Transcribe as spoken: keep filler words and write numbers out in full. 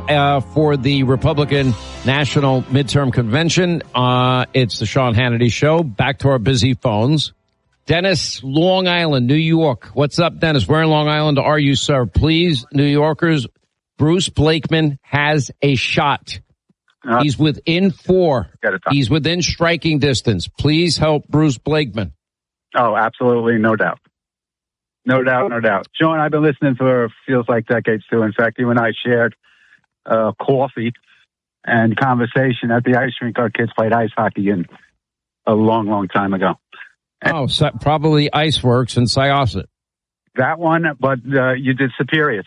uh, for the Republican National Midterm Convention. Uh, it's the Sean Hannity Show. Back to our busy phones. Dennis, Long Island, New York. What's up, Dennis? Where in Long Island are you, sir? Please, New Yorkers, Bruce Blakeman has a shot. Uh, He's within four. He's within striking distance. Please help Bruce Blakeman. Oh, absolutely. No doubt. No doubt, no doubt. Sean, I've been listening for feels like decades, too. In fact, you and I shared uh, coffee and conversation at the ice rink. Our kids played ice hockey in a long, long time ago. And oh, so probably Iceworks in Syosset. That one, but uh, you did Superior,